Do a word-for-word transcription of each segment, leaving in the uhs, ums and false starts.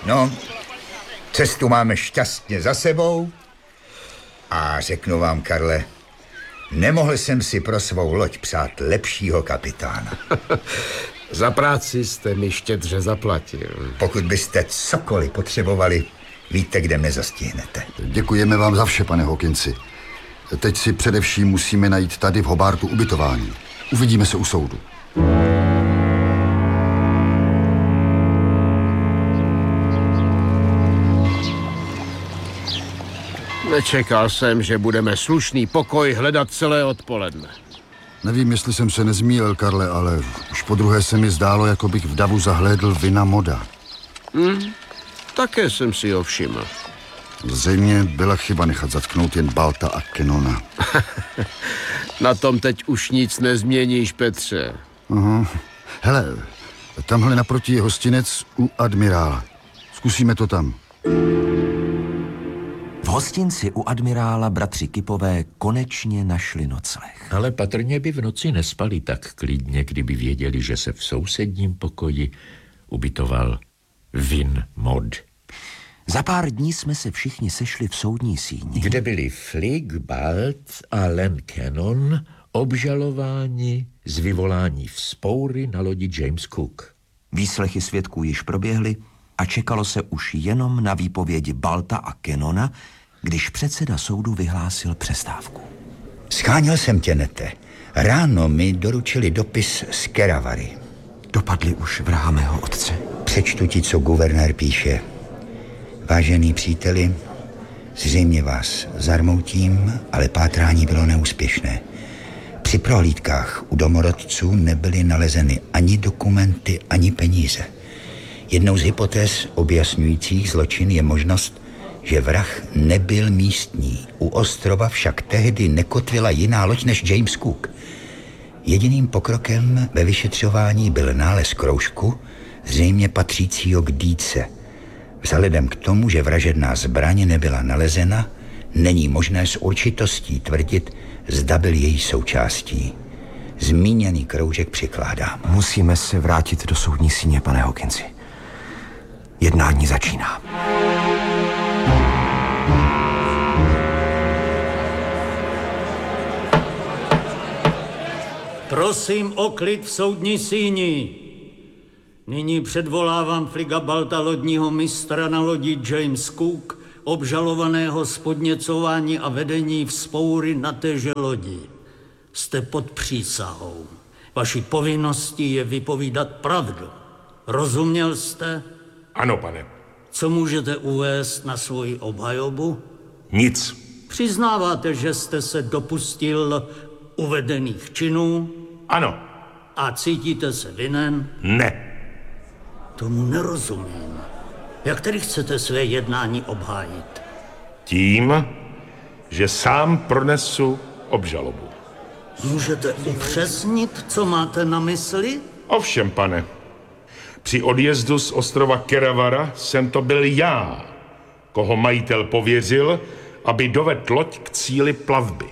No, cestu máme šťastně za sebou a řeknu vám, Karle, nemohl jsem si pro svou loď přát lepšího kapitána. Za práci jste mi štědře zaplatil. Pokud byste cokoliv potřebovali, víte, kde mě zastihnete. Děkujeme vám za vše, pane Hawkinsi. Teď si především musíme najít tady v Hobartu ubytování. Uvidíme se u soudu. Nečekal jsem, že budeme slušný pokoj hledat celé odpoledne. Nevím, jestli jsem se nezmýlil, Karle, ale už po druhé se mi zdálo, jako bych v davu zahlédl Vina Moda. Hmm, také jsem si ho všiml. Zřejmě byla chyba nechat zatknout jen Balta a Kenona. Na tom teď už nic nezměníš, Petře. Aha. Hele, tamhle naproti je hostinec u admirála. Zkusíme to tam. V hostinci u admirála bratři Kipové konečně našli nocleh. Ale patrně by v noci nespali tak klidně, kdyby věděli, že se v sousedním pokoji ubytoval Vin Mod. Za pár dní jsme se všichni sešli v soudní síni, kde byli Flick, Balt a Len Cannon obžalováni z vyvolání vzpoury na lodi James Cook. Výslechy svědků již proběhly a čekalo se už jenom na výpovědi Balta a Cannona, když předseda soudu vyhlásil přestávku. Scháněl jsem tě, Nete. Ráno mi doručili dopis z Keravary. Dopadli už vraha mého otce. Přečtu ti, co guvernér píše. Vážený příteli, zřejmě vás zarmoutím, ale pátrání bylo neúspěšné. Při prohlídkách u domorodců nebyly nalezeny ani dokumenty, ani peníze. Jednou z hypotéz objasňujících zločin je možnost, že vrah nebyl místní. U ostrova však tehdy nekotvila jiná loď než James Cook. Jediným pokrokem ve vyšetřování byl nález kroužku, zřejmě patřícího k dýce. Vzhledem k tomu, že vražedná zbraň nebyla nalezena, není možné s určitostí tvrdit, zda byl její součástí. Zmíněný kroužek přikládám. Musíme se vrátit do soudní síně, pane Hawkinsi. Jednání začíná. Prosím o klid v soudní síni. Nyní předvolávám Fligga Balta, lodního mistra na lodi James Cook, obžalovaného z podněcování a vedení vzpoury na téže lodi. Jste pod přísahou. Vaší povinností je vypovídat pravdu. Rozuměl jste? Ano, pane. Co můžete uvést na svoji obhajobu? Nic. Přiznáváte, že jste se dopustil uvedených činů? Ano. A cítíte se vinen? Ne. Tomu nerozumím. Jak tedy chcete své jednání obhájit? Tím, že sám pronesu obžalobu. Můžete upřesnit, co máte na mysli? Ovšem, pane. Při odjezdu z ostrova Keravara jsem to byl já, koho majitel pověřil, aby dovedl loď k cíli plavby.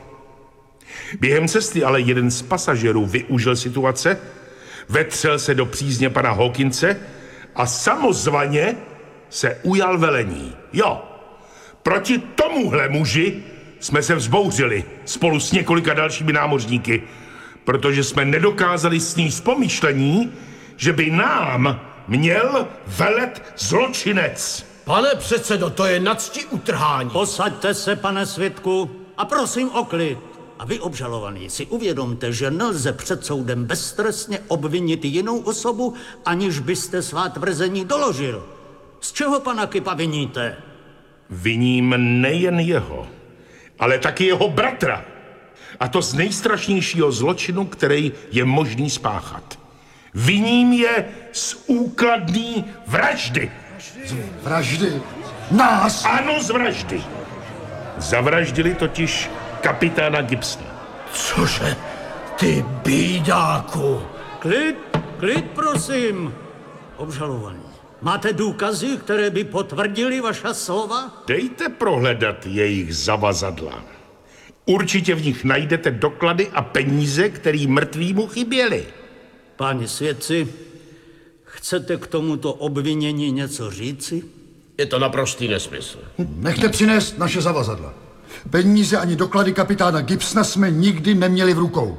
Během cesty ale jeden z pasažerů využil situace, vetřel se do přízně pana Hawkinse a samozvaně se ujal velení. Jo, proti tomuhle muži jsme se vzbouřili spolu s několika dalšími námořníky, protože jsme nedokázali sníst pomyšlení, že by nám měl velet zločinec. Pane předsedo, to je nadsti utrhání. Posaďte se, pane svědku, a prosím o klid. A vy, obžalovaný, si uvědomte, že nelze před soudem beztrestně obvinit jinou osobu, aniž byste svá tvrzení doložil. Z čeho pana Kipa viníte? Viním nejen jeho, ale taky jeho bratra. A to z nejstrašnějšího zločinu, který je možný spáchat. Viním je z úkladný vraždy. Z vraždy? Nás? Ano, z vraždy. Zavraždili totiž kapitána Gibsona. Cože? Ty bídáku. Klid, klid, prosím. Obžalovaný, máte důkazy, které by potvrdily vaša slova? Dejte prohledat jejich zavazadla. Určitě v nich najdete doklady a peníze, které mrtvýmu chyběly. Páni svědci, chcete k tomuto obvinění něco říci? Je to naprostý nesmysl. Nechte přinést naše zavazadla. Peníze ani doklady kapitána Gibsona jsme nikdy neměli v rukou.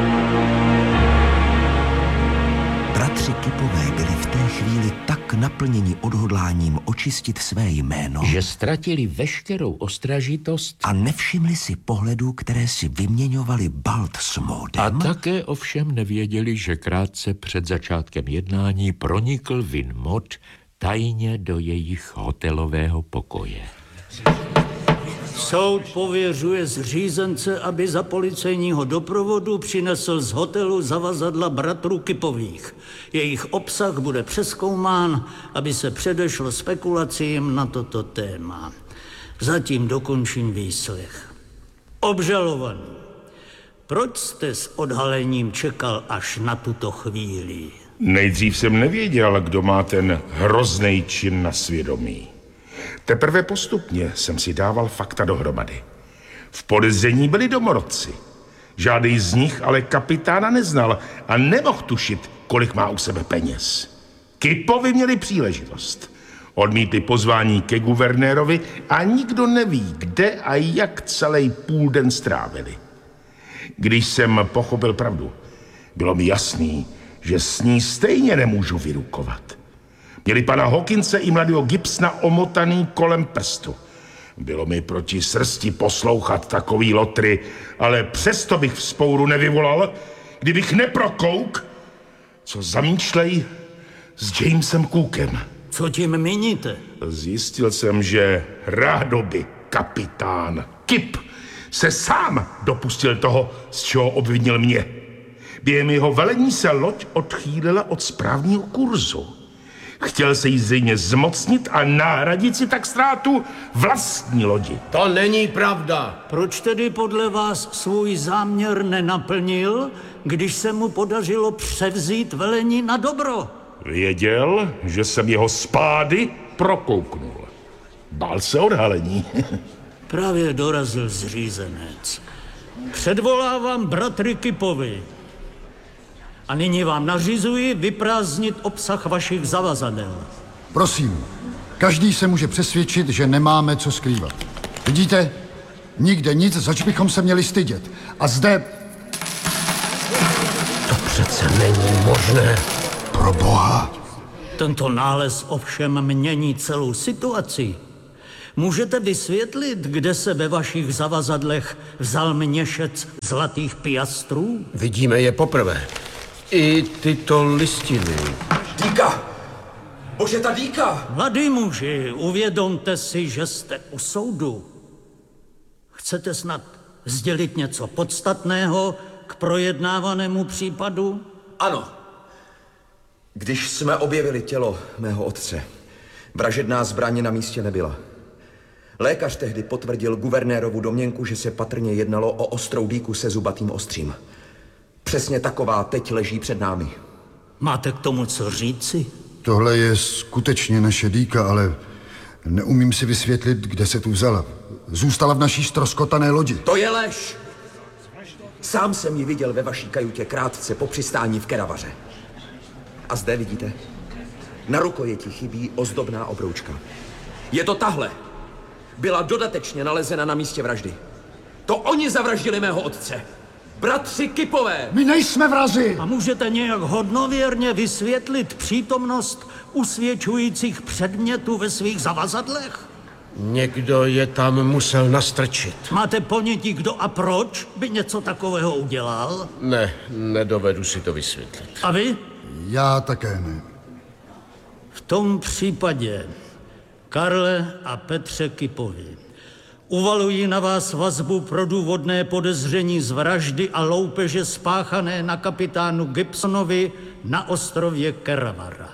Bratři Kipové byli v té chvíli tak naplněni odhodláním očistit své jméno, Že ztratili veškerou ostražitost a nevšimli si pohledů, které si vyměňovali Balt s a Maudem. také ovšem nevěděli, že krátce před začátkem jednání pronikl Vin Mod tajně do jejich hotelového pokoje. Soud pověřuje zřízence, aby za policejního doprovodu přinesl z hotelu zavazadla bratrů Kipových. Jejich obsah bude přezkoumán, aby se předešlo spekulacím na toto téma. Zatím dokončím výslech. Obžalovaný, proč jste s odhalením čekal až na tuto chvíli? Nejdřív jsem nevěděl, kdo má ten hrozný čin na svědomí. Teprve postupně jsem si dával fakta dohromady. V podezření byli domorodci. Žádný z nich ale kapitána neznal a nemohl tušit, kolik má u sebe peněz. Kipovi měli příležitost. Odmítli pozvání ke guvernérovi a nikdo neví, kde a jak celý půl den strávili. Když jsem pochopil pravdu, bylo mi jasný, že s ní stejně nemůžu vyrukovat. Měli pana Hawkinse i mladého Gibsona omotaný kolem prstu. Bylo mi proti srsti poslouchat takový lotry, ale přesto bych vzpouru nevyvolal, kdybych neprokouk, co zamýšlej s Jamesem Cookem. Co tím míníte? Zjistil jsem, že rádoby kapitán Kip se sám dopustil toho, z čeho obvinil mě. Během jeho velení se loď odchýlila od správního kurzu. Chtěl se jí zřejmě zmocnit a nahradit si tak ztrátu vlastní lodi. To není pravda. Proč tedy podle vás svůj záměr nenaplnil, když se mu podařilo převzít velení na dobro? Věděl, že jsem jeho spády prokouknul. Bál se odhalení. Právě dorazil zřízenec. Předvolávám bratry Kipovi. A nyní vám nařizuji vyprázdnit obsah vašich zavazadel. Prosím, každý se může přesvědčit, že nemáme co skrývat. Vidíte? Nikde nic, zač bychom se měli stydět. A zde... To přece není možné. Pro boha! Tento nález ovšem mění celou situaci. Můžete vysvětlit, kde se ve vašich zavazadlech vzal měšec zlatých piastrů? Vidíme je poprvé. I tyto listiny. Dýka! Bože, ta dýka! Mladý muži, uvědomte si, že jste u soudu. Chcete snad sdělit něco podstatného k projednávanému případu? Ano. Když jsme objevili tělo mého otce, vražedná zbraň na místě nebyla. Lékař tehdy potvrdil guvernérovu domněnku, že se patrně jednalo o ostrou dýku se zubatým ostřím. Přesně taková teď leží před námi. Máte k tomu co říci? Tohle je skutečně naše dýka, ale neumím si vysvětlit, kde se tu vzala. Zůstala v naší ztroskotané lodi. To je lež! Sám jsem ji viděl ve vaší kajutě krátce po přistání v Keravaře. A zde vidíte? Na rukojeti chybí ozdobná obroučka. Je to tahle. Byla dodatečně nalezena na místě vraždy. To oni zavraždili mého otce. Bratři Kipové! My nejsme vrazi! A můžete nějak hodnověrně vysvětlit přítomnost usvědčujících předmětů ve svých zavazadlech? Někdo je tam musel nastrčit. Máte ponětí, kdo a proč by něco takového udělal? Ne, nedovedu si to vysvětlit. A vy? Já také ne. V tom případě, Karle a Petře Kipovi, uvalují na vás vazbu pro důvodné podezření z vraždy a loupeže spáchané na kapitánu Gibsonovi na ostrově Keravara.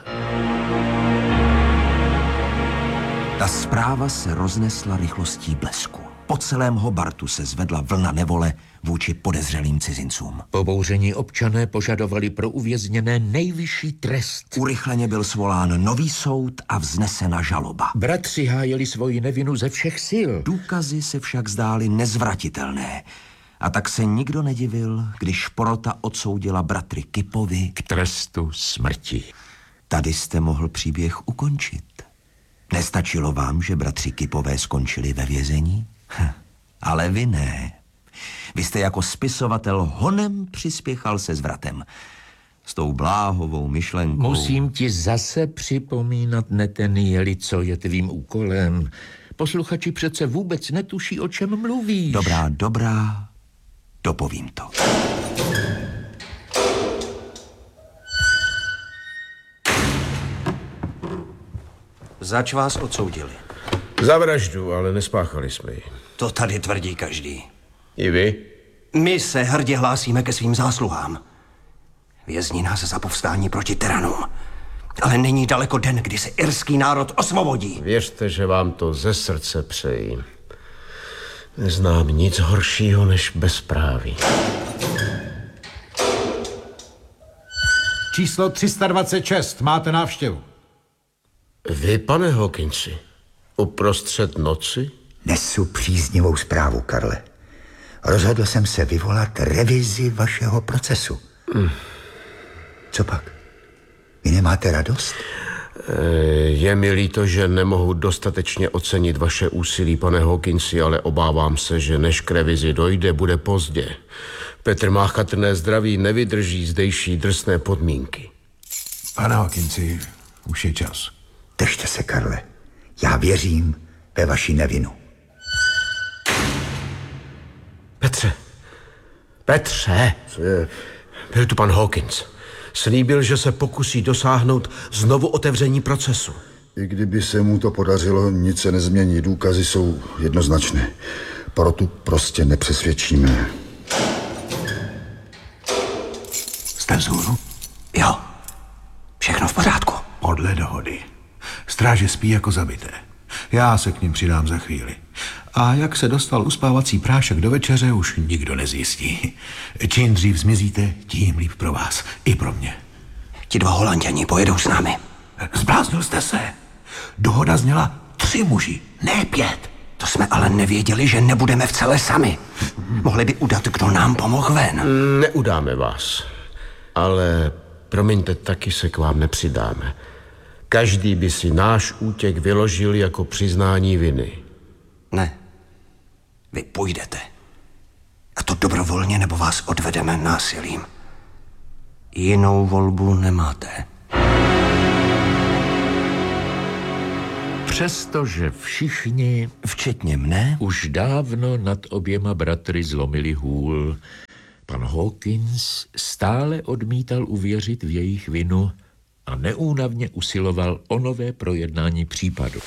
Ta zpráva se roznesla rychlostí blesku. Po celém Hobartu se zvedla vlna nevole vůči podezřelým cizincům. Pobouření občané požadovali pro uvězněné nejvyšší trest. Urychleně byl svolán nový soud a vznesena žaloba. Bratři hájili svoji nevinu ze všech sil. Důkazy se však zdály nezvratitelné. A tak se nikdo nedivil, když porota odsoudila bratry Kipovi K trestu smrti. Tady jste mohl příběh ukončit. Nestačilo vám, že bratři Kipové skončili ve vězení? Hm, ale vy ne. Vy jste jako spisovatel honem přispěchal se zvratem. S tou bláhovou myšlenkou... Musím ti zase připomínat, Netenieli, co je tvým úkolem. Posluchači přece vůbec netuší, o čem mluvíš. Dobrá, dobrá, dopovím to. Zač vás odsoudili? Za vraždu, ale nespáchali jsme ji. To tady tvrdí každý. I vy? My se hrdě hlásíme ke svým zásluhám. Vězní nás za povstání proti tyranům. Ale není daleko den, kdy se irský národ osvobodí. Věřte, že vám to ze srdce přeji. Neznám nic horšího než bezpráví. Číslo tři sta dvacet šest, máte návštěvu. Vy, pane Hawkinsi, uprostřed noci? Nesu příznivou zprávu, Karle. Rozhodl jsem se vyvolat revizi vašeho procesu. Hmm. Co pak? Vy nemáte radost? Je mi líto, že nemohu dostatečně ocenit vaše úsilí, pane Hawkinsi, ale obávám se, že než k revizi dojde, bude pozdě. Petr má chatrné zdraví, nevydrží zdejší drsné podmínky. Pane Hawkinsi, už je čas. Držte se, Karle. Já věřím ve vaši nevinu. Petře. Petře. Co je? Byl tu pan Hawkins. Slíbil, že se pokusí dosáhnout znovu otevření procesu. I kdyby se mu to podařilo, nic se nezmění. Důkazy jsou jednoznačné. Proto prostě nepřesvědčíme. Jste vzhůru? Jo, všechno v pořádku. Podle dohody. Stráže spí jako zabité. Já se k ním přidám za chvíli. A jak se dostal uspávací prášek do večeře, už nikdo nezjistí. Čím dřív zmizíte, tím líp pro vás. I pro mě. Ti dva Holanděni pojedou s námi. Zbláznil jste se. Dohoda zněla tři muži, ne pět. To jsme ale nevěděli, že nebudeme v celé sami. Mohli by udat, kdo nám pomohl ven. Neudáme vás. Ale promiňte, taky se k vám nepřidáme. Každý by si náš útěk vyložil jako přiznání viny. Ne. Vy půjdete. A to dobrovolně, nebo vás odvedeme násilím. Jinou volbu nemáte. Přestože všichni, Včetně mne, už dávno nad oběma bratry zlomili hůl, pan Hawkins stále odmítal uvěřit v jejich vinu a neúnavně usiloval o nové projednání případu.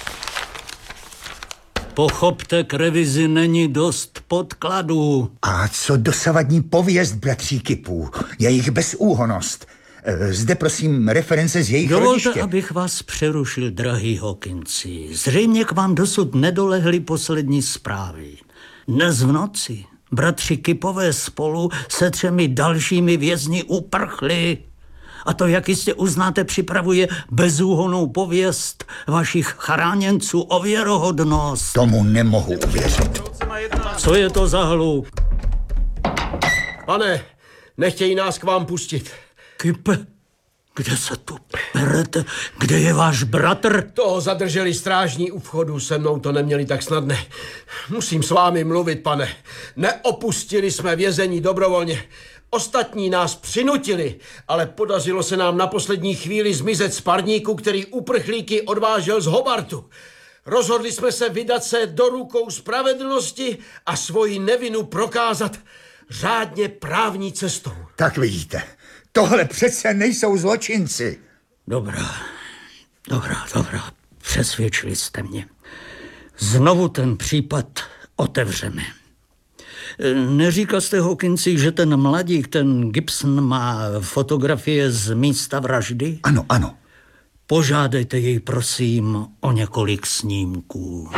Pochopte, k revizi není dost podkladů. A co dosavadní pověst bratří Kipů? Jejich bezúhonnost. E, Zde prosím reference z jejich Dovolte, rodiště. abych vás přerušil, drahý Hawkinsi. Zřejmě k vám dosud nedolehly poslední zprávy. Dnes v noci bratři Kipové spolu se třemi dalšími vězni uprchli. A to, jak jistě uznáte, připravuje bezúhonnou pověst vašich chráněnců o věrohodnost. Tomu nemohu uvěřit. Co je to za hluk? Pane, nechtějí nás k vám pustit. Kipe, kde se tu perete? Kde je váš bratr? Toho zadrželi strážní u vchodu, se mnou to neměli tak snadné. Musím s vámi mluvit, pane. Neopustili jsme vězení dobrovolně. Ostatní nás přinutili, ale podařilo se nám na poslední chvíli zmizet z parníku, který uprchlíky odvážel z Hobartu. Rozhodli jsme se vydat se do rukou spravedlnosti a svoji nevinu prokázat řádně právní cestou. Tak vidíte, tohle přece nejsou zločinci. Dobrá, dobrá, dobrá. Přesvědčili jste mě. Znovu ten případ otevřeme. Neříkal jste, Hawkinsi, že ten mladík, ten Gibson, má fotografie z místa vraždy? Ano, ano. Požádejte jej, prosím, o několik snímků.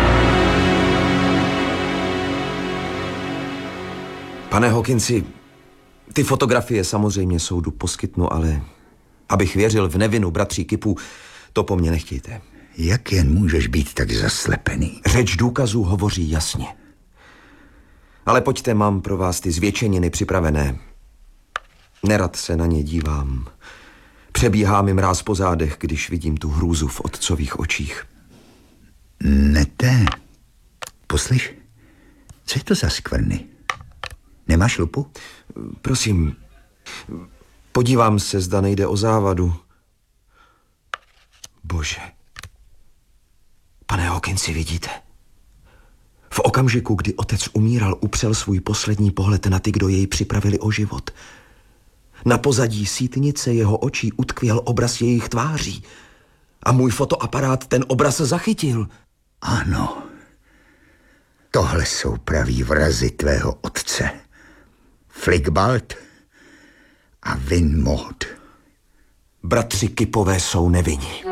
Pane Hawkinsi, ty fotografie samozřejmě soudu poskytnu, ale abych věřil v nevinu bratří Kipů, to po mně nechtějte. Jak jen můžeš být tak zaslepený? Řeč důkazů hovoří jasně. Ale pojďte, mám pro vás ty zvětšeniny připravené. Nerad se na ně dívám. Přebíhá mi mráz po zádech, když vidím tu hrůzu v otcových očích. Nete, poslyš, co je to za skvrny? Nemáš lupu? Prosím, podívám se, zda nejde o závadu. Bože. Pane Hawkinsi, vidíte? V okamžiku, kdy otec umíral, upřel svůj poslední pohled na ty, kdo jej připravili o život. Na pozadí sítnice jeho očí utkvěl obraz jejich tváří. A můj fotoaparát ten obraz zachytil. Ano. Tohle jsou praví vrazi tvého otce. Fligbalt a Vin Maud. Bratři Kipové jsou nevinni.